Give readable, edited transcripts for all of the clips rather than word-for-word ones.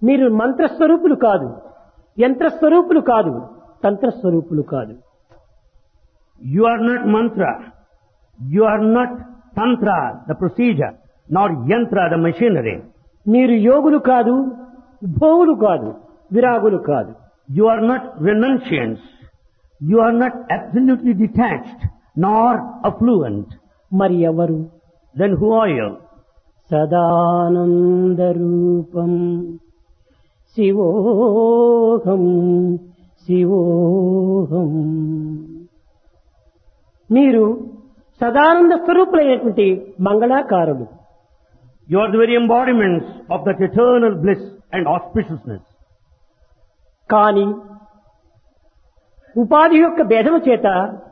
మీరు మంత్రస్వరూపులు కాదు, యంత్రస్వరూపులు కాదు, తంత్రస్వరూపులు కాదు. You are not mantra. You are not tantra, the procedure, nor yantra, the machinery. మీరు యోగులు కాదు, భోగులు కాదు, విరాగులు కాదు. You are not renunciants. You are not absolutely detached, nor affluent. మరి ఎవరు? Then who are you? Sadananda రూపం శివోహం శివోహం. మీరు Sadananda స్వరూపులైనటువంటి మంగళాకారులు. You are the very embodiments of that eternal bliss and auspiciousness. కానీ ఉపాధి యొక్క భేదము చేత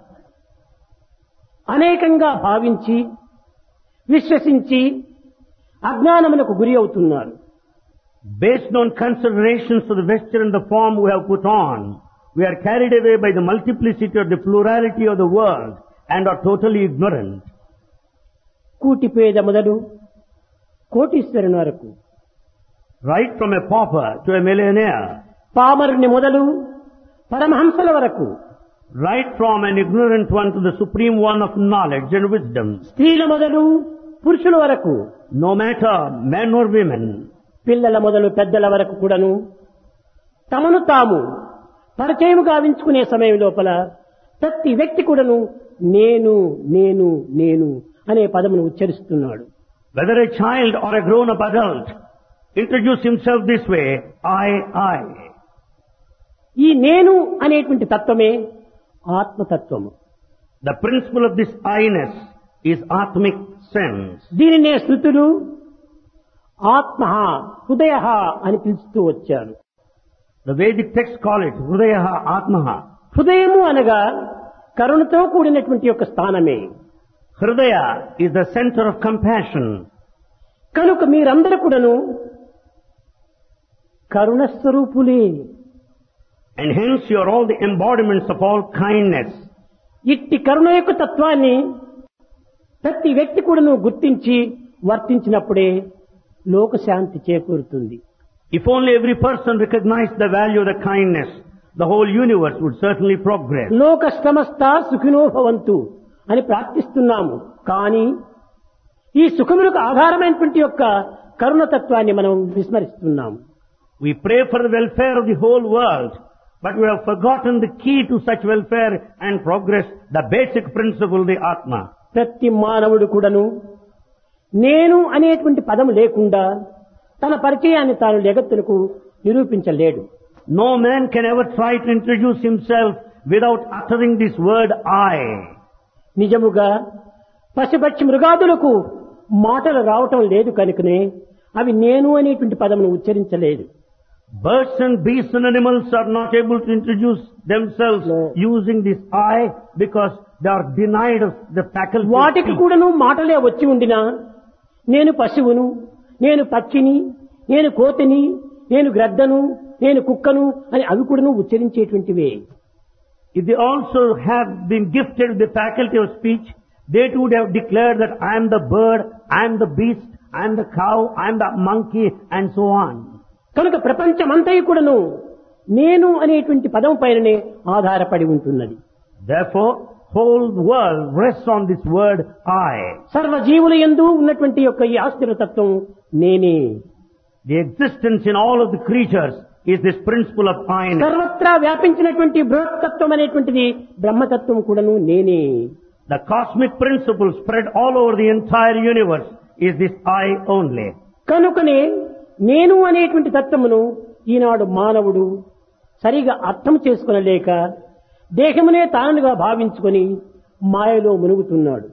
అనేకంగా భావించి విశ్వసించి అజ్ఞానమునకు గురి అవుతున్నారు. Based on considerations of the vesture and the form we have put on, we are carried away by the multiplicity or the plurality of the world and are totally ignorant. కూటి పేద మొదలు కోటీశ్వరుని వరకు, Right from a pauper to a millionaire, పామరుని మొదలు పరమహంసల వరకు, right from an ignorant one to the supreme one of knowledge and wisdom, స్త్రీల మొదలు పురుషుల వరకు, no matter men or women, పిల్లల మొదలు పెద్దల వరకు కూడాను తమను తాము పరిచయం గావించుకునే సమయం లోపల ప్రతి వ్యక్తి కూడాను నేను నేను నేను అనే పదమును ఉచ్చరిస్తున్నాడు. whether a child or a grown-up adult, introduce himself this way, I. ఈ నేను అనేటువంటి తత్వమే ఆత్మతత్వము. The principle of this I-ness is Atmic sense. దీనినే శృతులు ఆత్మ హృదయ అని పిలుస్తూ వచ్చారు. The Vedic texts call it Hrudayaha Atmaha. హృదయము అనగా కరుణతో కూడినటువంటి యొక్క స్థానమే. Hridaya is the center of compassion. కనుక మీరందరూ కూడాను కరుణ స్వరూపులే. And hence you are all the embodiments of all kindness. ఇట్టి కరుణ యొక్క తత్వాన్ని ప్రతి వ్యక్తి కూడాను గుర్తించి వర్తించినప్పుడే లోకశాంతి చేకూరుతుంది. If only every person recognized the value of the kindness, the whole universe would certainly progress. లోక సమస్త సుఖినో భవంతు అని ప్రార్థిస్తున్నాము. కానీ ఈ సుఖములకు ఆధారమైనటువంటి యొక్క కరుణతత్వాన్ని మనం విస్మరిస్తున్నాము. We pray for the welfare of the whole world, but we have forgotten the key to such welfare and progress, the basic principle, the Atma. ప్రతి మానవుడు కూడాను నేను అనేటువంటి పదము లేకుండా తన పరిచయాన్ని తాను జగత్తులకు నిరూపించలేడు. No man can ever try to introduce himself without uttering this word I. నిజముగా పశుపక్షి మృగాదులకు మాటలు రావటం లేదు కనుకనే అవి నేను అనేటువంటి పదమును ఉచ్చరించలేదు. Birds and beasts and animals are not able to introduce themselves using this I because they are denied of the faculty of వాటికి speech. కూడాను మాటలే వచ్చి ఉండినా నేను పశువును, నేను పక్షిని, నేను కోతిని, నేను గ్రద్దను, నేను కుక్కను అని అవి కూడాను ఉచ్చరించేటువంటివే. If they also have been gifted with the faculty of speech, they too would have declared that I am the bird, I am the beast, I am the cow, I am the monkey, and so on. కనుక ప్రపంచమంతా కూడాను నేను అనేటువంటి పదం పైననే ఆధారపడి ఉంటున్నది. Therefore, whole world rests on this word I. సర్వజీవుల యందు ఉన్నటువంటి యొక్క ఈ ఆశ్చర్యతత్వం నేనే. The existence in all of the creatures is this principle of I. సర్వత్రా వ్యాపించినటువంటి బృహత్తత్వం అనేటువంటిది బ్రహ్మతత్వం కూడాను నేనే. The cosmic principle spread all over the entire universe is this I only. కనుకనే నేను అనేటువంటి తత్వమును ఈనాడు మానవుడు సరిగా అర్థం చేసుకొనలేక దేహమునే తానుగా భావించుకొని మాయలో మునుగుతున్నాడు.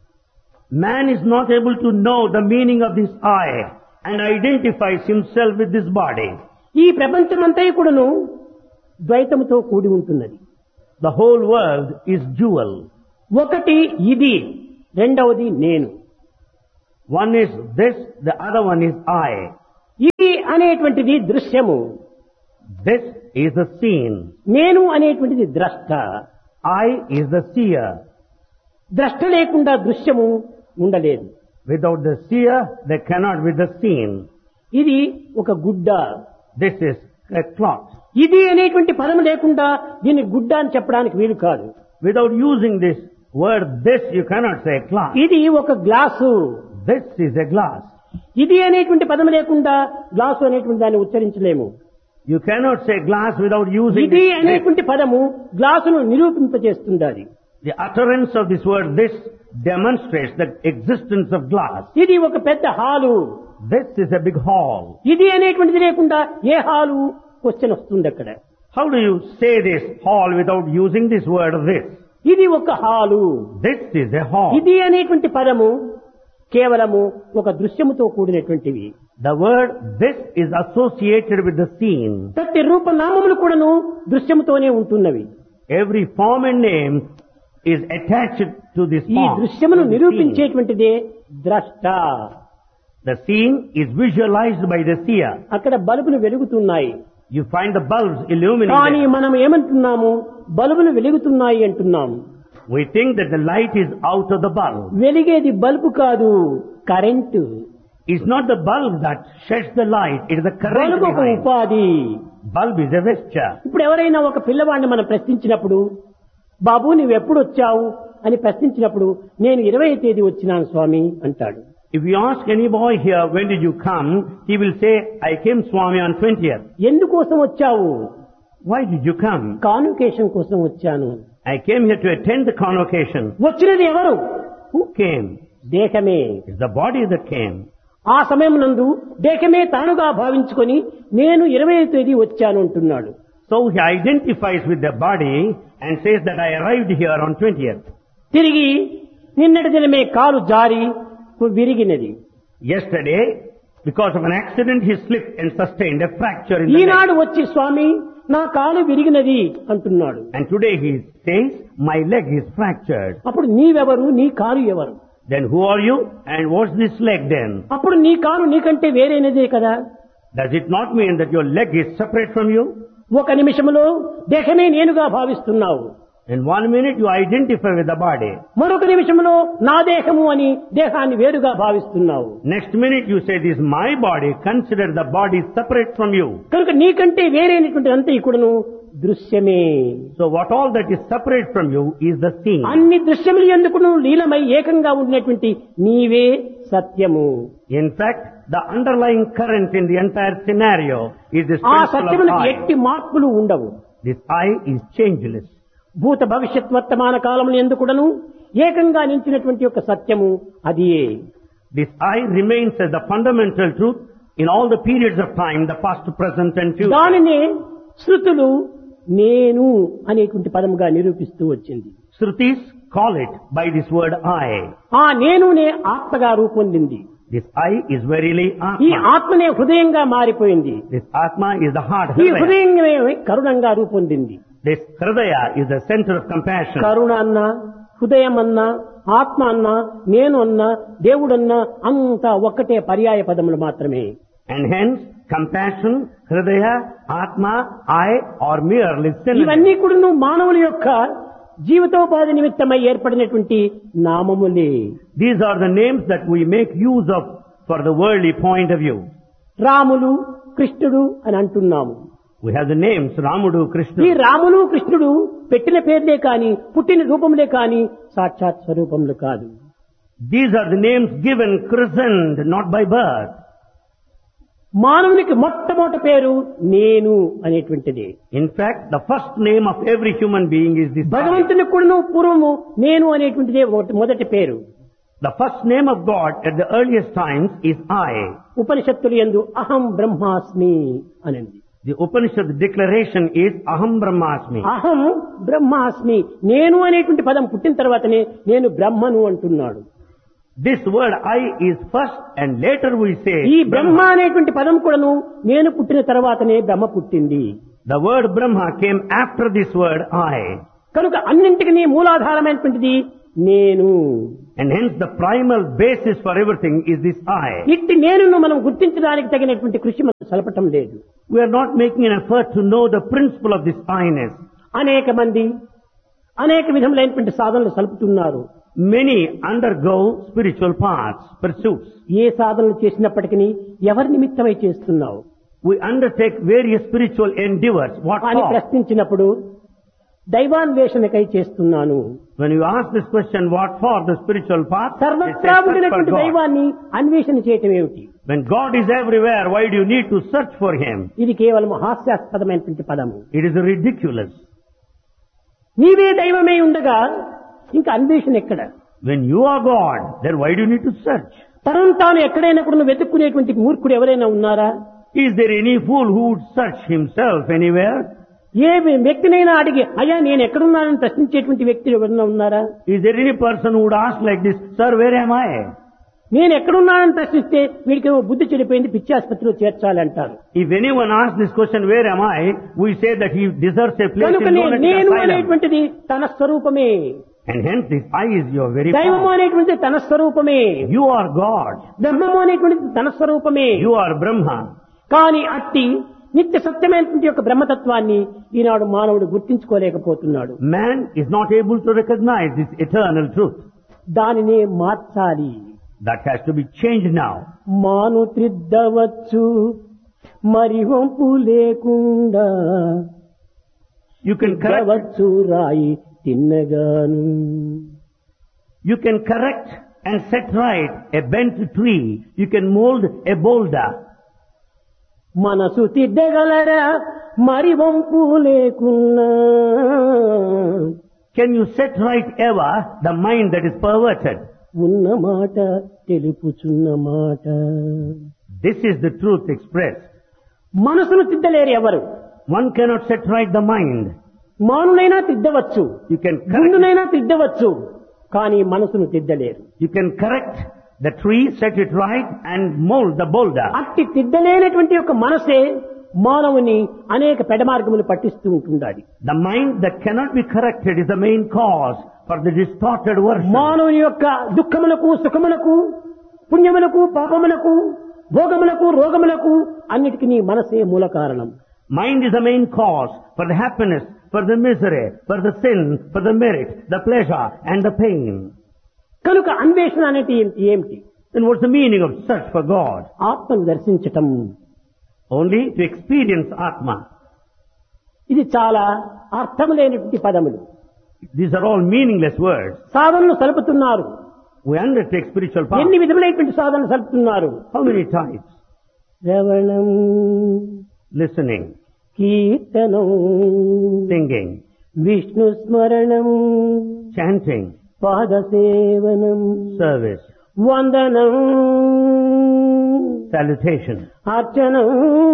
Man is not able to know the meaning of this I and identifies himself with this body. ఈ ప్రపంచమంతా కూడాను ద్వైతముతో కూడి ఉంటున్నది. The whole world is dual. ఒకటి ఇది, రెండవది నేను. One is this, the other one is I. ఇది అనేటువంటిది దృశ్యము, This is the seen. నేను అనేటువంటిది ద్రష్ట. I is the seer. ద్రష్ట లేకుండా దృశ్యము ఉండలేదు. Without the seer, there cannot be the seen. ఇది ఒక గుడ్డ, This is a cloth. ఇది అనేటువంటి పదం లేకుండా దీన్ని గుడ్డ అని చెప్పడానికి వీలు కాదు. Without using this word, this, you cannot say cloth. ఇది ఒక glass. This is a glass. ఇది అనేటువంటి పదం లేకుండా గ్లాసు అనేటువంటి దాన్ని ఉచ్చరించలేము. You cannot say glass without using ఇది this. అనేటువంటి పదము గ్లాసును నిరూపింపజేస్తుంది. The utterance of this word, this, demonstrates the existence of glass. ఇది ఒక పెద్ద hall. This is a big hall. ఇది అనేటువంటిది లేకుండా ఏ హాలు క్వశ్చన్ వస్తుంది అక్కడ. How do you say this hall without using this word, this? ఇది ఒక hall. This is a hall. ఇది అనేటువంటి పదము కేవలము ఒక దృశ్యముతో కూడినటువంటివి. The word this is associated with the scene. ప్రతి రూపనామములు కూడాను దృశ్యముతోనే ఉంటున్నవి. Every form and name is attached to this ఈ form. దృశ్యమును to the scene. నిరూపించేటువంటిదే ద్రష్ట. The scene is visualized by the seer. అక్కడ బల్బులు వెలుగుతున్నాయి. You find the bulbs కానీ illuminated. మనం ఏమంటున్నాము, బల్బులు వెలుగుతున్నాయి అంటున్నాము. We think that the light is out of the bulb. వెలిగేది bulb కాదు, current. It's not the bulb that sheds the light, it is the current bulb ఒక behind. ఉపాధి. Bulb is a vesture. ఇప్పుడు ఎవరైనా ఒక పిల్లవాడిని మనం ప్రశ్నించినప్పుడు, బాబు నువ్వు ఎప్పుడు వచ్చావు అని ప్రశ్నించినప్పుడు, నేను 20వ తేదీ వచ్చినాను స్వామి అంటాడు. If you ask any boy here, when did you come? He will say, I came Swami on 20th. ఎందుకోసం వచ్చావు? Why did you come? Convocation కోసం వచ్చాను. I came here to attend the convocation. వచ్చినది ఎవరు? Who came? దేహమే. It's the body that came. ఆ సమయం నందు దేహమే తానుగా భావించుకొని నేను 20వ తేదీ వచ్చాను అంటున్నాడు. So he identifies with the body and says that I arrived here on 20th. తిరిగి నిన్నటి దినమే కాలు జారి విరిగినది. Yesterday, because of an accident, he slipped and sustained a fracture in the leg. ఈనాడు వచ్చి స్వామి నా కాలు విరిగినది అంటున్నాడు. And today he says, my leg is fractured. అప్పుడు నీవెవరు, నీ కాలు ఎవరు? Then who are you and what's this leg then? అప్పుడు నీ కాలు నీకంటే వేరైనదే కదా. Does it not mean that your leg is separate from you? ఒక నిమిషంలో దేహమే నేనుగా భావిస్తున్నావు. In 1 minute you identify with the body. మరొక నిమిషంలో నా దేహము అని దేహాన్ని వేరుగా భావిస్తున్నావు. Next minute you say this is my body, consider the body separate from you. కనుక నీకంటే వేరైనటువంటి అంతా ఇక్కడను దృశ్యమే. So what all that is separate from you is the scene. అన్ని దృశ్యములు ఎందుకును లీలమై ఏకంగా ఉన్నటువంటి నీవే సత్యము. In fact, the underlying current in the entire scenario is this ఆ principle సత్యములకు of I. ఎట్టి మార్పులు ఉండవు. This I is changeless. భూత భవిష్యత్ వర్తమాన కాలములు ఎందుకుడను ఏకంగా నిలిచినటువంటి యొక్క సత్యము అదియే. This I remains as the fundamental truth in all the periods of time, the past, present and future. దానినే శృతులు నేను అనేటువంటి పదముగా నిరూపిస్తూ వచ్చింది. Shrutis call it by this word I. ఆ నేనునే ఆత్మగా రూపొందింది. This I is verily ఈ Atma. ఆత్మనే హృదయంగా మారిపోయింది. This Atma is the heart. ఈ Hridaya. హృదయమే కరుణంగా రూపొందింది. This Hridaya is the center of compassion. కరుణ అన్నా, హృదయం అన్నా, ఆత్మ అన్నా, నేను అన్నా, దేవుడన్నా అంతా ఒక్కటే పర్యాయ పదములు మాత్రమే. And hence, compassion, Hridaya, Atma, I are merely synonyms. ఇవన్నీ కూడా మానవుల యొక్క జీవితోపాధి నిమిత్తమై ఏర్పడినటువంటి నామములే. These are the names that we make use of for the worldly point of view. Ramulu, కృష్ణుడు అని అంటున్నాము. We have the names Ramudu, ఈ Krishna. రాములు కృష్ణుడు పెట్టిన పేర్లే కాని, పుట్టిన రూపములే కాని సాక్షాత్ స్వరూపములు కాదు. These are the names given, christened, not by birth. మానవునికి మొట్టమొదటి పేరు నేను అనేటువంటిది. In fact, the first name of every human being is this I. భగవంతునికి కూడా పూర్వము నేను అనేటువంటిదే మొదటి పేరు. The first name of God at the earliest times is I. ఉపనిషత్తులు యందు అహం బ్రహ్మాస్మి అనింది. The Upanishad declaration is Aham Brahmasmi. అహం బ్రహ్మాస్మి, నేను అనేటువంటి పదం పుట్టిన తర్వాతనే నేను బ్రహ్మను అంటున్నాడు. This word I is first and later we say ఈ బ్రహ్మ అనేటువంటి పదం కూడాను నేను పుట్టిన తర్వాతనే బ్రహ్మ పుట్టింది. The word Brahma came after this word I. కనుక అన్నింటికి మూలాధారమైనటువంటిది నేను. And hence the primal basis for everything is this I. ఇట్టి నేను మనం గుర్తించడానికి తగినటువంటి కృషి మనం సలపటం లేదు. We are not making an effort to know the principle of this I-ness. అనేక మంది అనేక విధములైనటువంటి సాధనలు సలుపుతున్నారు. Many undergo spiritual paths, pursuits. ఏ సాధనలు చేసినప్పటికీ ఎవరి నిమిత్తమై చేస్తున్నావు? we undertake various spiritual endeavors. What అని for? ప్రశ్నించినప్పుడు దైవాన్వేషణకై చేస్తున్నాను. When you ask this question, what for the spiritual path? It సర్వత్రా says, search for ఉండినటువంటి God. దైవాన్ని అన్వేషణ చేయటం ఏమిటి? When God is everywhere, why do you need to search for Him? ఇది కేవలం హాస్యాస్పదమైనటువంటి పదము. It is ridiculous. నీవే దైవమై ఉండగా ఇంకా అన్వేషణ ఎక్కడ? When you are God, then why do you need to search? తనను తాను ఎక్కడైనా కూడా వెతుక్కునేటువంటి మూర్ఖుడు ఎవరైనా ఉన్నారా? Is there any fool who would search himself anywhere? ఏ వ్యక్తినైనా అడిగి అయ్యా నేను ఎక్కడున్నానని ప్రశ్నించేటువంటి వ్యక్తులు ఎవరైనా ఉన్నారా? Is there any person who would ask like this, Sir, where am I? నేను ఎక్కడున్నానని ప్రశ్నిస్తే వీడికి బుద్ధి చెడిపోయింది, పిచ్చి ఆసుపత్రిలో చేర్చాలి అంటారు. If anyone asks this question, where am I? We say that he deserves a place కనుక in lunatic నేను asylum. అనేటువంటిది తన స్వరూపమే, And hence this I is your very దైవము power. అనేటువంటిది తన స్వరూపమే, You are God. బ్రహ్మము అనేటువంటిది తన స్వరూపమే. You are Brahma. కానీ అట్టి నిత్య సత్యమైనటువంటి యొక్క బ్రహ్మతత్వాన్ని ఈనాడు మానవుడు గుర్తించుకోలేకపోతున్నాడు. Man is not able to recognize this eternal truth. దానినే మార్చాలి. That has to be changed now. మాను త్రిద్దవచ్చు మరి వంపు లేకుండా, You can correct, వచ్చు రాయి తిన్నగాను. you can correct and set right a bent tree. You can mold a boulder. మనసు తిద్దగలరా మరి వంపు లేకున్నా, Can you set right ever the mind that is perverted? ఉన్న మాట తెలుపుచున్న మాట. This is the truth expressed. మనసును తిద్దలేరు ఎవరు. One cannot set right the mind. మానునైనా తిద్దవచ్చు, You can correct, గుండునైనా తిద్దవచ్చు, కానీ మనసును తిద్దలేరు. you can correct the tree, set it right and mold the boulder. అట్టి తిద్దలేనటువంటి యొక్క మనసే మానవుని అనేక పెడమార్గములు పట్టిస్తూ ఉంటుండాలి. The mind that cannot be corrected is the main cause for the distorted version. మానవుని యొక్క దుఃఖములకు సుఖములకు పుణ్యములకు పాపములకు భోగములకు రోగములకు అన్నిటికీ నీ మనసే మూల కారణం. Mind is the main cause for the happiness, for the misery, for the sin, for the merit, the pleasure and the pain. కనుక అన్వేషణ అనేది ఏమిటి? Then what's the meaning of search for God? ఆత్మను దర్శించటం. Only to experience Atma. ఇది చాలా అర్థం లేనటువంటి పదములు. These are all meaningless words. సాధనలు సలుపుతున్నారు. We undertake spiritual path. ఎన్ని విధములైనటువంటి సాధనలు సలుపుతున్నారు? How many types? శ్రవణం, Listening, కీర్తనం, singing, విష్ణు స్మరణం, chanting, పాదసేవనం, service, వందనం, salutation, అర్చనం,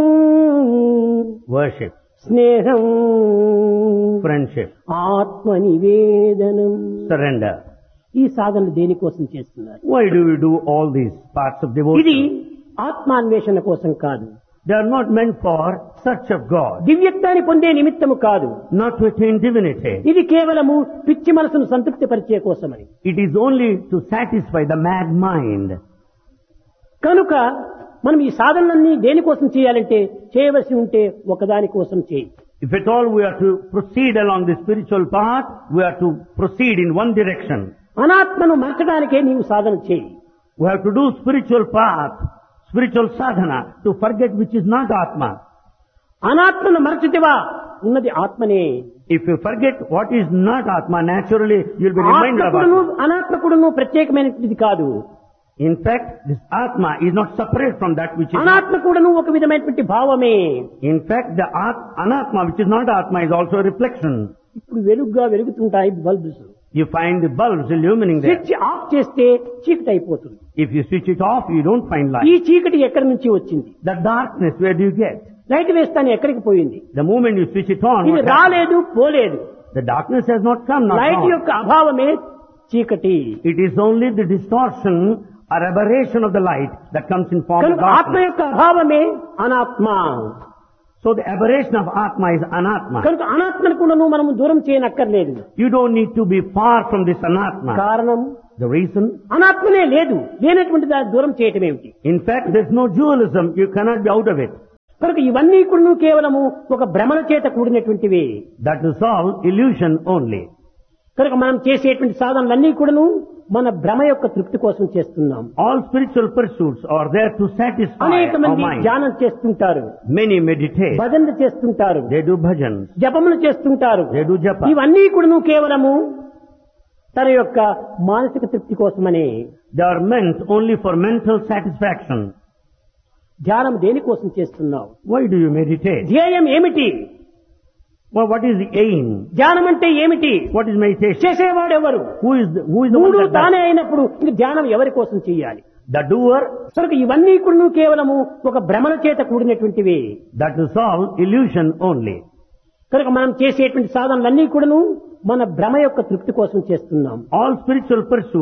worship, స్నేహం, friendship, ఆత్మ నివేదనం. surrender. ఈ సాధనలు దేనికోసం చేస్తున్నారు? Why do we do all these parts of ఇది devotion? ఆత్మాన్వేషణ కోసం కాదు, They are not meant for search of God, దివ్యత్వాన్ని పొందే నిమిత్తము కాదు. not to attain divinity. ఇది కేవలము పిచ్చి మనసును సంతృప్తి పరిచే కోసమని. It is only to satisfy the mad mind. కనుక మనం ఈ సాధనలన్నీ దేనికోసం చేయాలంటే చేయవలసి ఉంటే ఒకదాని కోసం చేయి. If at all we are to proceed along the spiritual path, we are to proceed in one direction. అనాత్మను మార్చడానికే నీవు సాధన చేయి. We have to do spiritual path, spiritual sadhana, to forget which is not Atma. అనాత్మను మరచితివా ఉన్నది ఆత్మనే. If you forget what is not Atma, naturally you will be reminded of ఆత్మకుడును Atma. అనాత్మకుడును ప్రత్యేకమైనది కాదు. In fact, this Atma is not separate from that which is not. అనాత్మకుడును ఒక విధమైనటువంటి భావమే. In fact, the Anatma, which is not Atma, is also a reflection. ఇప్పుడు వెలుగుగా వెలుగుతుంటాయి bulbs. You find the bulbs illumining there. Switch off చేస్తే చీకటి అయిపోతుంది. If you switch it off, you don't find ఈ light. చీకటి ఎక్కడి నుంచి వచ్చింది? The darkness, where do you get? Light వేస్తాను ఎక్కడికి పోయింది? The moment you switch it on, ఇది what happens? రాలేదు పోలేదు. The darkness has not come, not light gone. యొక్క అభావమే చీకటి. It is only the distortion or aberration of the light that comes in form of కనుక ఆత్మ darkness. యొక్క అభావమే అనాత్మ. So the aberration of Atma is Anatma. కనుక అనాత్మను కూడా మనము దూరం చేయనక్కర్లేదు. You don't need to be far from this Anatma. కారణం The reason? అనాత్మనే లేదు, లేనటువంటి దాన్ని దూరం చేయటం ఏమిటి? In fact, there's no dualism. You cannot be out of it. కనుక ఇవన్నీ కూడా కేవలము ఒక భ్రమణ చేత కూడినటువంటివి. That is all illusion only. కనుక మనం చేసేటువంటి సాధనలన్నీ కూడాను మన భ్రమ యొక్క తృప్తి కోసం చేస్తున్నాం. All spiritual pursuits are there to satisfy అనేక our మంది mind. ధ్యానం చేస్తుంటారు, Many meditate. భజనలు చేస్తుంటారు, They do bhajans. జపములు చేస్తుంటారు. They do japa. ఇవన్నీ కూడా కేవలము తన యొక్క మానసిక తృప్తి కోసమని. They are meant only for mental satisfaction. ధ్యానం దేనికోసం చేస్తున్నావు? Why do you meditate? ధ్యేయం ఏమిటి? Well, what is the aim? ధ్యానం అంటే ఏమిటి? What is meditation? చేసేవాడు ఎవరు? Who is the one మూడు that does? తానే అయినప్పుడు ఇంక ధ్యానం ఎవరి కోసం చేయాలి? The doer. కనుక ఇవన్నీ కూడా కేవలము ఒక భ్రమణ చేత కూడినటువంటివి. That is all illusion only. కనుక మనం చేసేటువంటి సాధనలన్నీ కూడాను మన భ్రమ యొక్క తృప్తి కోసం చేస్తున్నాం. All spiritual pursuits